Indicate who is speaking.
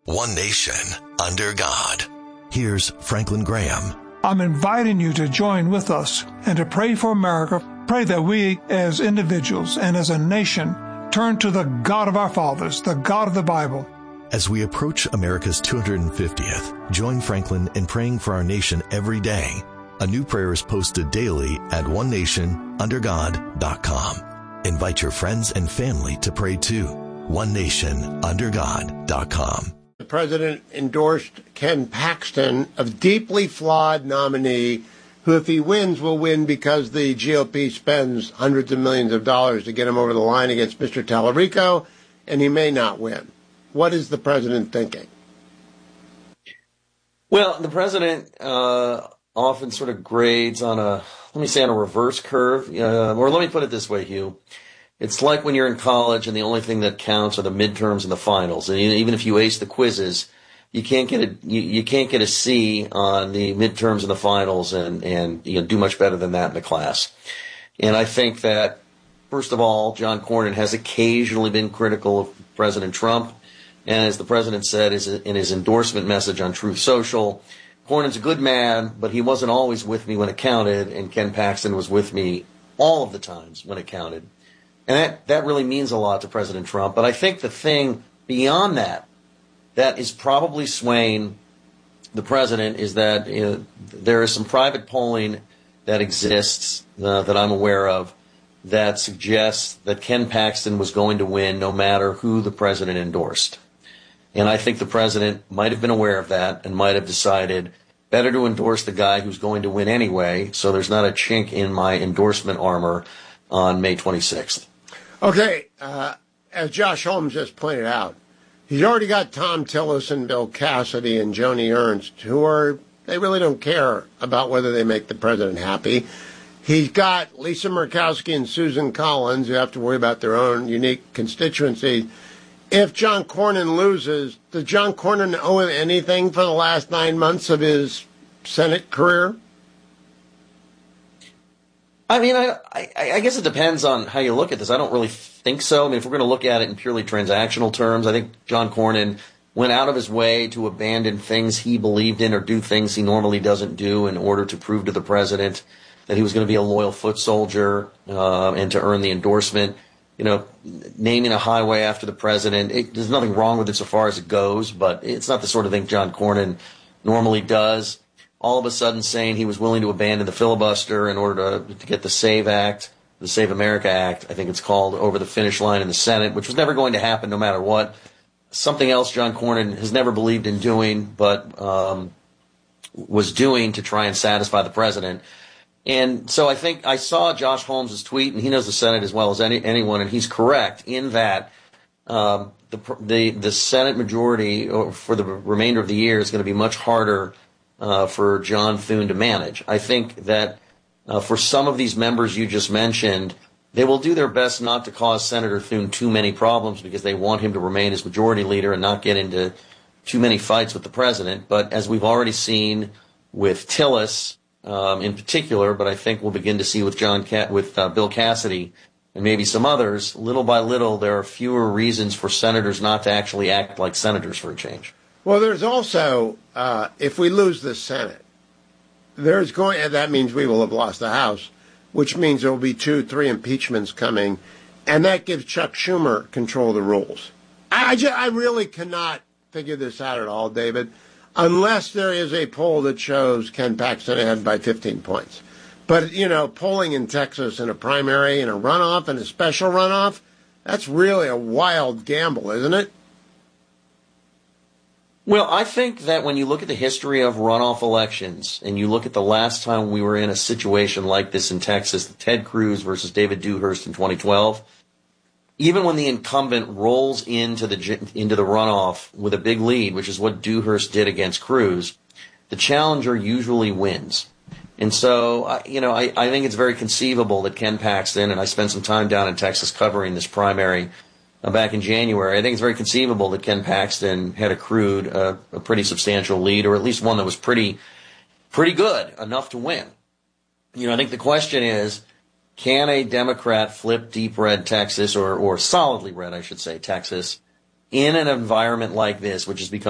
Speaker 1: One nation, under God. Here's Franklin Graham.
Speaker 2: I'm inviting you to join with us and to pray for America. Pray that we as individuals and as a nation turn to the God of our fathers, the God of the Bible.
Speaker 1: As we approach America's 250th, join Franklin in praying for our nation every day. A new prayer is posted daily at onenationundergod.com. Invite your friends and family to pray too. onenationundergod.com.
Speaker 3: The president endorsed Ken Paxton, a deeply flawed nominee who, if he wins, will win because the GOP spends hundreds of millions of dollars to get him over the line against Mr. Tallarico, and he may not win. What is the president thinking?
Speaker 4: Well, the president often sort of grades on a reverse curve. Or let me put it this way, Hugh. It's like when you're in college and the only thing that counts are the midterms and the finals. And even if you ace the quizzes, you can't get a C on the midterms and the finals and do much better than that in the class. And I think that, first of all, John Cornyn has occasionally been critical of President Trump. And as the president said in his endorsement message on Truth Social, Cornyn's a good man, but he wasn't always with me when it counted, and Ken Paxton was with me all of the times when it counted. And that really means a lot to President Trump. But I think the thing beyond that is probably swaying the president is that there is some private polling that exists that I'm aware of that suggests that Ken Paxton was going to win no matter who the president endorsed. And I think the president might have been aware of that and might have decided better to endorse the guy who's going to win anyway, so there's not a chink in my endorsement armor on May 26th.
Speaker 3: Okay, as Josh Holmes just pointed out, he's already got Tom Tillis and Bill Cassidy and Joni Ernst, they really don't care about whether they make the president happy. He's got Lisa Murkowski and Susan Collins, who have to worry about their own unique constituency. If John Cornyn loses, does John Cornyn owe him anything for the last 9 months of his Senate career?
Speaker 4: I mean, I guess it depends on how you look at this. I don't really think so. I mean, if we're going to look at it in purely transactional terms, I think John Cornyn went out of his way to abandon things he believed in or do things he normally doesn't do in order to prove to the president that he was going to be a loyal foot soldier and to earn the endorsement. Naming a highway after the president, there's nothing wrong with it so far as it goes, but it's not the sort of thing John Cornyn normally does. All of a sudden saying he was willing to abandon the filibuster in order to get the SAVE Act, the Save America Act, I think it's called, over the finish line in the Senate, which was never going to happen no matter what. Something else John Cornyn has never believed in doing, but was doing to try and satisfy the president. And so I think I saw Josh Holmes' tweet, and he knows the Senate as well as anyone, and he's correct in that the Senate majority for the remainder of the year is going to be much harder for John Thune to manage. I think that for some of these members you just mentioned, they will do their best not to cause Senator Thune too many problems because they want him to remain as majority leader and not get into too many fights with the president. But as we've already seen with Tillis, in particular, but I think we'll begin to see with Bill Cassidy and maybe some others, little by little, there are fewer reasons for senators not to actually act like senators for a change.
Speaker 3: Well, there's also, if we lose the Senate, that means we will have lost the House, which means there will be 2-3 impeachments coming, and that gives Chuck Schumer control of the rules. I really cannot figure this out at all, David, unless there is a poll that shows Ken Paxton ahead by 15 points. But, polling in Texas in a primary and a runoff and a special runoff, that's really a wild gamble, isn't it?
Speaker 4: Well, I think that when you look at the history of runoff elections and you look at the last time we were in a situation like this in Texas, Ted Cruz versus David Dewhurst in 2012, even when the incumbent rolls into the runoff with a big lead, which is what Dewhurst did against Cruz, the challenger usually wins. And so, I think it's very conceivable that Ken Paxton, and I spent some time down in Texas covering this primary back in January, I think it's very conceivable that Ken Paxton had accrued a pretty substantial lead, or at least one that was pretty good, enough to win. I think the question is, can a Democrat flip deep red Texas, or solidly red, I should say, Texas, in an environment like this, which has become